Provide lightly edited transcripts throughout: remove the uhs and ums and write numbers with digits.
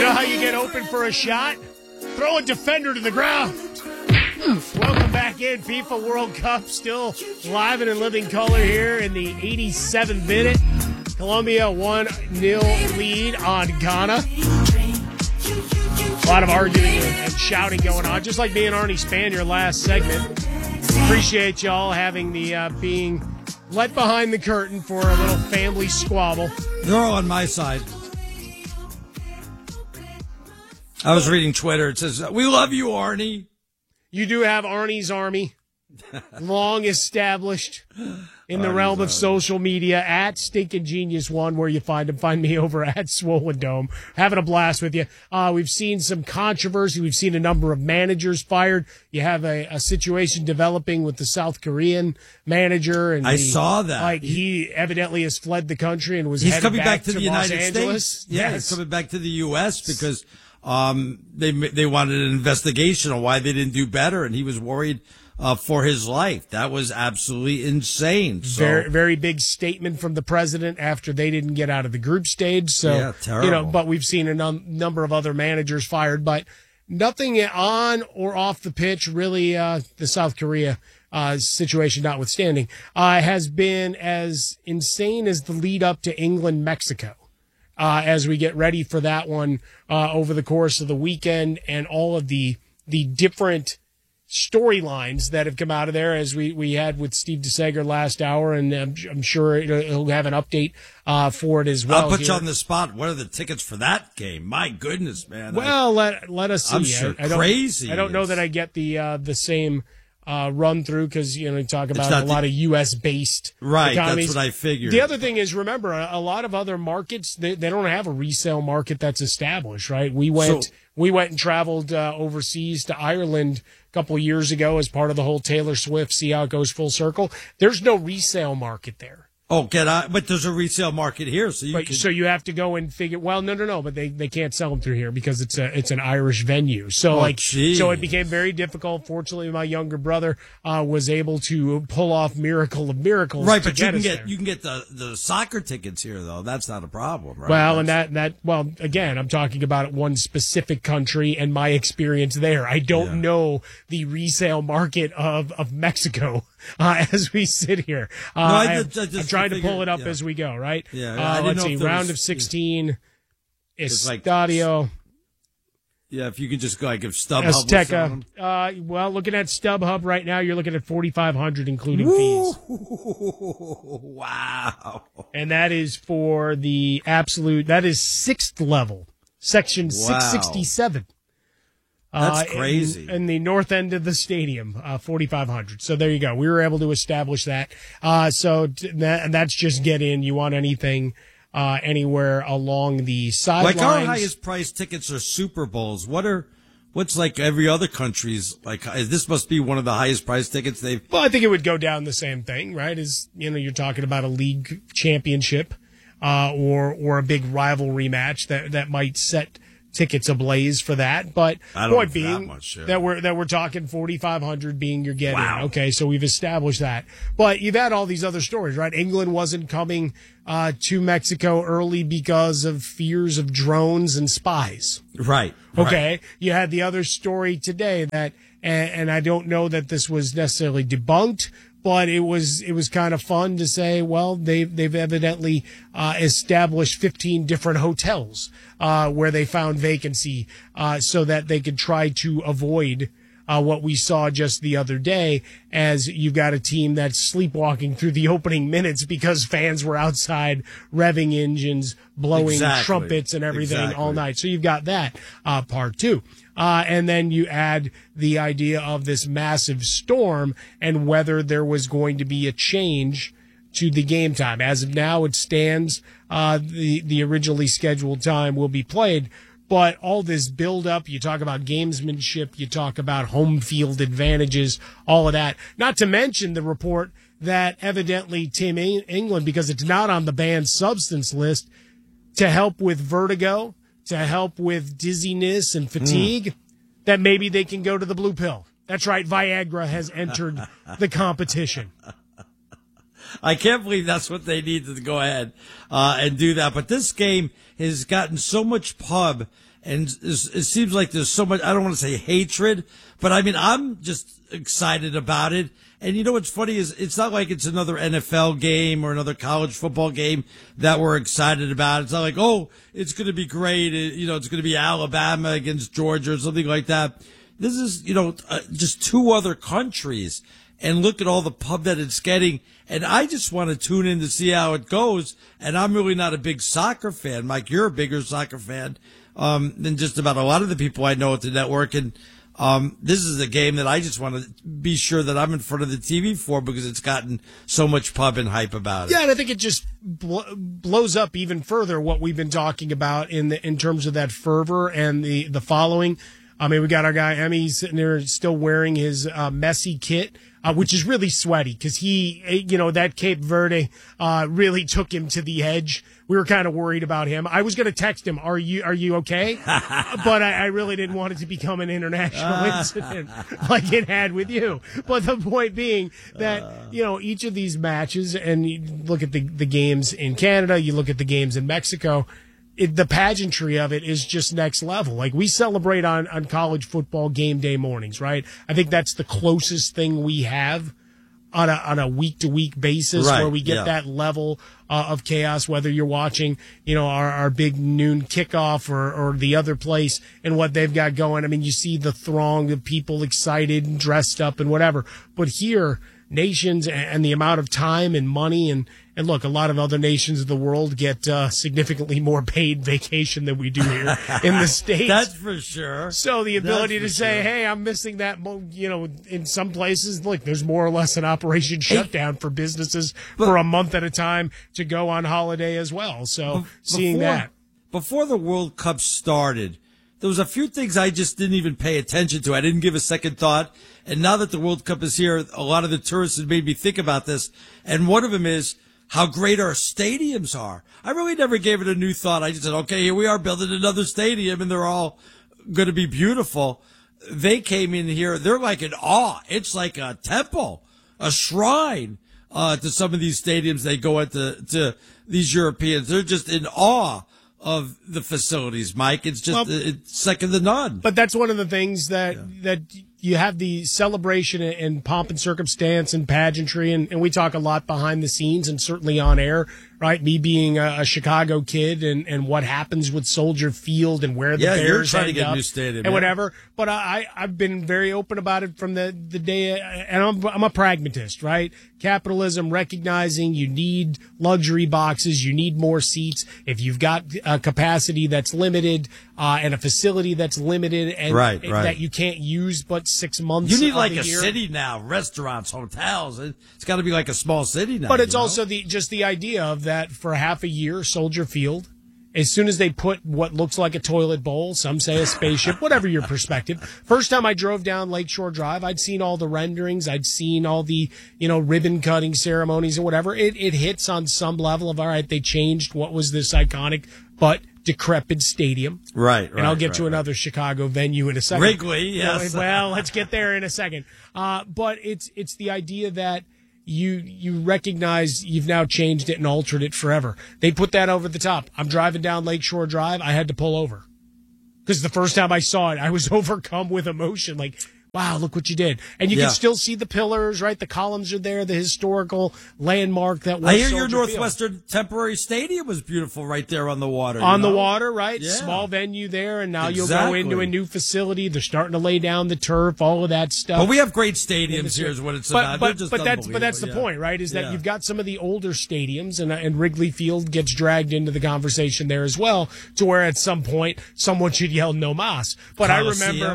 know how you get open for a shot? Throw a defender to the ground. Welcome back in. FIFA World Cup still live and in living color here in the 87th minute. Colombia 1-0 lead on Ghana. A lot of arguing and shouting going on, just like me and Arnie Spanier last segment. Appreciate y'all having the being let behind the curtain for a little family squabble. They're all on my side. I was reading Twitter. It says, "We love you, Arnie." You do have Arnie's Army, long established in the realm of social media, at Stinkin' Genius One, where you find him. Find me over at Swollen Dome. Having a blast with you. We've seen some controversy. We've seen a number of managers fired. You have a situation developing with the South Korean manager, and I saw that. Like he evidently has fled the country and was He's headed coming back to the Los United Angeles. States. Yeah, Yes. he's coming back to the U.S. because they wanted an investigation on why they didn't do better, and he was worried for his life. That was absolutely insane. So, very, very big statement from the president after they didn't get out of the group stage. So, yeah, terrible. But we've seen a number of other managers fired, but nothing on or off the pitch, really, the South Korea situation notwithstanding, has been as insane as the lead up to England-Mexico. As we get ready for that one over the course of the weekend, and all of the different storylines that have come out of there, as we had with Steve DeSager last hour, and I'm sure he'll have an update for it as well. I'll put you on the spot. What are the tickets for that game? My goodness, man. Well, let us see. I'm sure crazy. I don't know that I get the same run through, because you talk about a lot of U.S. based right. economies. That's what I figured. The other thing is, remember, a lot of other markets they don't have a resale market that's established. Right? We went and traveled overseas to Ireland a couple of years ago as part of the whole Taylor Swift See How It Goes Full Circle. There's no resale market there. Oh, but there's a resale market here, so you have to go and figure. Well, no, but they can't sell them through here because it's an Irish venue. So so it became very difficult. Fortunately, my younger brother was able to pull off miracle of miracles. Right, but you can get the soccer tickets here though. That's not a problem, right? Well, and again, I'm talking about one specific country and my experience there. I don't know the resale market of Mexico. As we sit here, I'm trying to pull it up as we go. Right? Yeah. Let's see. Round of 16. Estadio. Yeah, if you could just go like if StubHub Azteca. Well, looking at StubHub right now, you're looking at $4,500 including fees. Wow. And that is for the absolute. That is 6th level, section 667. That's crazy. In the north end of the stadium, $4,500. So there you go. We were able to establish that. And that's just get in. You want anything anywhere along the sidelines? Like our highest price tickets are Super Bowls. What's like every other country's like? This must be one of the highest price tickets they've. Well, I think it would go down the same thing, right? As you're talking about a league championship, or a big rivalry match that might set tickets ablaze for that, but point being that we're talking $4,500 being your get in. Okay, so we've established that. But you've had all these other stories, right? England wasn't coming to Mexico early because of fears of drones and spies. Right. Okay. Right. You had the other story today that, and I don't know that this was necessarily debunked, but it was kind of fun to say, well, they've evidently established 15 different hotels where they found vacancy so that they could try to avoid what we saw just the other day, as you've got a team that's sleepwalking through the opening minutes because fans were outside revving engines, blowing trumpets and everything all night. So you've got that part too. And then you add the idea of this massive storm and whether there was going to be a change to the game time. As of now, it stands. The originally scheduled time will be played. But all this build-up, you talk about gamesmanship, you talk about home field advantages, all of that. Not to mention the report that evidently Team England, because it's not on the banned substance list, to help with vertigo, to help with dizziness and fatigue, that maybe they can go to the blue pill. That's right, Viagra has entered the competition. I can't believe that's what they need to go ahead and do that. But this game has gotten so much pub, and it seems like there's so much, I don't want to say hatred, but I mean, I'm just excited about it. And you know what's funny is it's not like it's another NFL game or another college football game that we're excited about. It's not like, oh, it's going to be great. It's going to be Alabama against Georgia or something like that. This is, just two other countries, and look at all the pub that it's getting. And I just want to tune in to see how it goes. And I'm really not a big soccer fan. Mike, you're a bigger soccer fan than just about a lot of the people I know at the network. And this is a game that I just want to be sure that I'm in front of the TV for, because it's gotten so much pub and hype about it. Yeah, and I think it just blows up even further what we've been talking about in terms of that fervor and the following. I mean, we got our guy Emmy sitting there still wearing his Messi kit, which is really sweaty because he, that Cape Verde really took him to the edge. We were kind of worried about him. I was going to text him, "Are you okay?" But I really didn't want it to become an international incident like it had with you. But the point being that each of these matches, and you look at the games in Canada, you look at the games in Mexico. The pageantry of it is just next level. Like, we celebrate on college football game day mornings, right? I think that's the closest thing we have on a week to week basis, right, where we get that level of chaos, whether you're watching, our big noon kickoff or the other place and what they've got going. I mean, you see the throng of people excited and dressed up and whatever. But here, nations and the amount of time and money and look, a lot of other nations of the world get significantly more paid vacation than we do here in the States. That's for sure. So the ability to say, hey, I'm missing that, in some places, look, there's more or less an operation shutdown for businesses for a month at a time to go on holiday as well. So seeing that. Before the World Cup started, there was a few things I just didn't even pay attention to. I didn't give a second thought. And now that the World Cup is here, a lot of the tourists have made me think about this. And one of them is how great our stadiums are. I really never gave it a new thought. I just said, okay, here we are building another stadium, and they're all going to be beautiful. They came in here. They're like in awe. It's like a temple, a shrine to some of these stadiums they go into to these Europeans. They're just in awe of the facilities, Mike. It's just it's second to none. But that's one of the things that you have the celebration and pomp and circumstance and pageantry, and we talk a lot behind the scenes and certainly on air, right? Me being a Chicago kid and what happens with Soldier Field and where the Bears trying to get up a new stadium and whatever. But I've been very open about it from the day, and I'm a pragmatist, right? Capitalism, recognizing you need luxury boxes, you need more seats. If you've got a capacity that's limited and a facility that's limited and that you can't use but 6 months, you need like a city now, restaurants, hotels. It's got to be like a small city now. But it's also the idea of that for half a year, Soldier Field. As soon as they put what looks like a toilet bowl, some say a spaceship, whatever your perspective. First time I drove down Lakeshore Drive, I'd seen all the renderings. I'd seen all the, ribbon cutting ceremonies and whatever. It hits on some level of, all right, they changed what was this iconic but decrepit stadium. Right. And I'll get to another Chicago venue in a second. Wrigley, yes. Well, let's get there in a second. But it's the idea that you recognize you've now changed it and altered it forever. They put that over the top. I'm driving down Lakeshore Drive. I had to pull over because the first time I saw it, I was overcome with emotion. Like, wow, look what you did. And you can still see the pillars, right? The columns are there, the historical landmark that was I hear Soldier your Field. Northwestern temporary stadium was beautiful right there on the water. On the water, right? Yeah. Small venue there, and now you'll go into a new facility. They're starting to lay down the turf, all of that stuff. But we have great stadiums here is what it's about. But that's the point, right? Is that you've got some of the older stadiums, and Wrigley Field gets dragged into the conversation there as well, to where at some point someone should yell "No mas." But I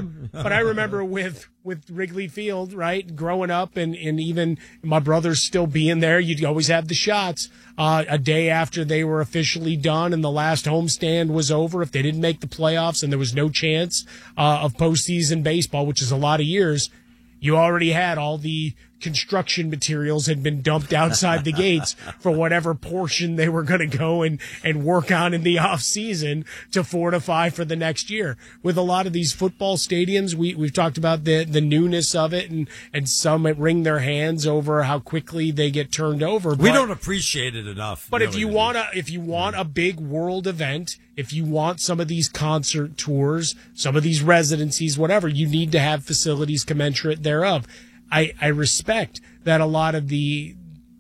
remember with Wrigley Field, right? Growing up and even my brothers still being there, you'd always have the shots a day after they were officially done and the last homestand was over. If they didn't make the playoffs and there was no chance of postseason baseball, which is a lot of years, you already had all the construction materials had been dumped outside the gates for whatever portion they were going to go and work on in the off season to fortify for the next year. With a lot of these football stadiums, we've talked about the newness of it, and some wring their hands over how quickly they get turned over. We don't appreciate it enough. But really, if you want a big world event, if you want some of these concert tours, some of these residencies, whatever, you need to have facilities commensurate thereof. I respect that a lot of the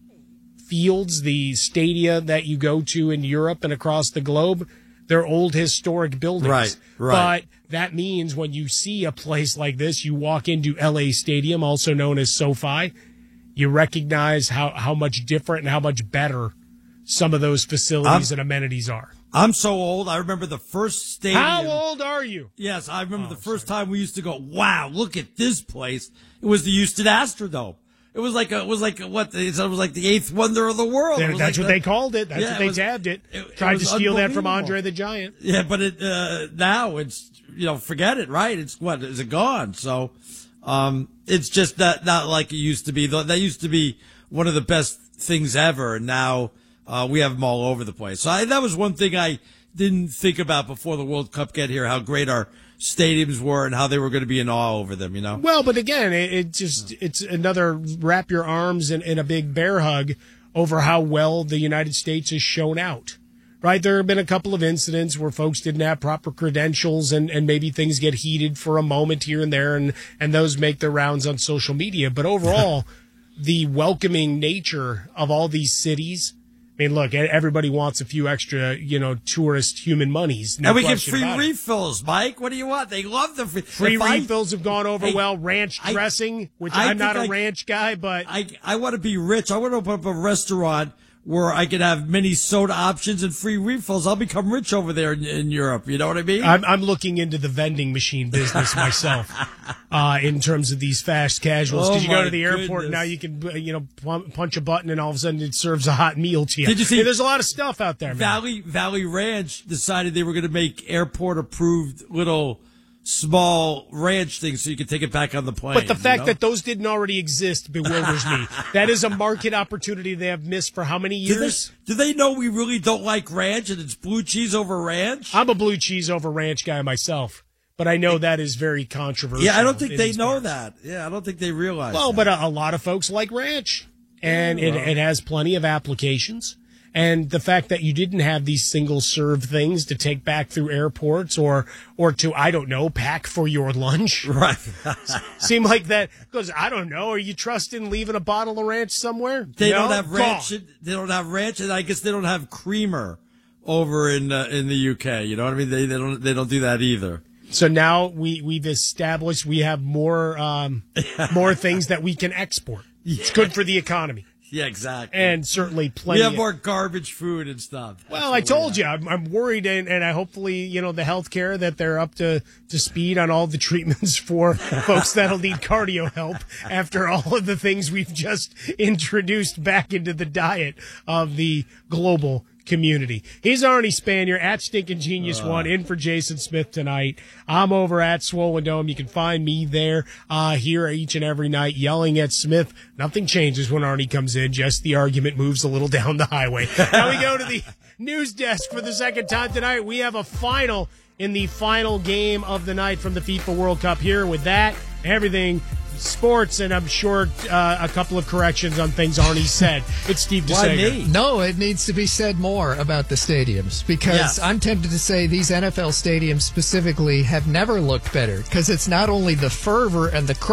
fields, the stadia that you go to in Europe and across the globe, they're old historic buildings. Right. But that means when you see a place like this, you walk into LA Stadium, also known as SoFi, you recognize how much different and how much better some of those facilities and amenities are. I'm so old. I remember the first stadium. How old are you? Yes, I remember the first time we used to go, wow, look at this place. It was the Houston Astrodome. It was like what they said, it was like the eighth wonder of the world. That's what they called it. That's what they tabbed it. Tried to steal that from Andre the Giant. Yeah, but now it's, forget it, right? It's is it gone? So, it's just not like it used to be. That used to be one of the best things ever. And now, we have them all over the place. So that was one thing I didn't think about before the World Cup get here, how great our stadiums were and how they were going to be in awe over them, Well, but again, it's another wrap your arms in a big bear hug over how well the United States has shown out, right? There have been a couple of incidents where folks didn't have proper credentials and maybe things get heated for a moment here and there, and those make their rounds on social media. But overall, the welcoming nature of all these cities, I mean, look, everybody wants a few extra, tourist human monies. No, and we get free refills, Mike. What do you want? They love the free refills have gone over well. Ranch dressing, which I'm not a ranch guy, but I want to be rich. I want to open up a restaurant where I could have many soda options and free refills. I'll become rich over there in Europe. You know what I mean? I'm looking into the vending machine business myself, in terms of these fast casuals. Because you go to the airport now, you can punch a button and all of a sudden it serves a hot meal to you. Did you see? There's a lot of stuff out there, man. Valley Ranch decided they were going to make airport approved little small ranch things so you can take it back on the plane. But the fact that those didn't already exist bewilders me. That is a market opportunity they have missed for how many years? Do they know we really don't like ranch and it's blue cheese over ranch? I'm a blue cheese over ranch guy myself, but I know that is very controversial. Yeah, I don't think they know that. Yeah, I don't think they realize that. But a lot of folks like ranch, and it has plenty of applications. And the fact that you didn't have these single-serve things to take back through airports or to, I don't know, pack for your lunch. Right. Seem like that, because, I don't know, are you trusting leaving a bottle of ranch somewhere? They don't have ranch. They don't have ranch, and I guess they don't have creamer over in the UK. You know what I mean? They don't do that either. So now we've established we have more things that we can export. It's good for the economy. Yeah, exactly. And certainly plenty. We have more garbage food and stuff. Well, I told you, I'm worried, and I hopefully, the healthcare, that they're up to speed on all the treatments for folks that'll need cardio help after all of the things we've just introduced back into the diet of the global community. He's Arnie Spanier at Stinkin' Genius One, in for Jason Smith tonight. I'm over at Swollen Dome. You can find me there, here each and every night yelling at Smith. Nothing changes when Arnie comes in, just the argument moves a little down the highway. Now we go to the news desk for the second time tonight. We have a final in the final game of the night from the FIFA World Cup. Here with that, everything sports, and I'm sure a couple of corrections on things Arnie said. It's Steve DeSager. Why me? No, it needs to be said more about the stadiums, because I'm tempted to say these NFL stadiums specifically have never looked better, because it's not only the fervor and the crowd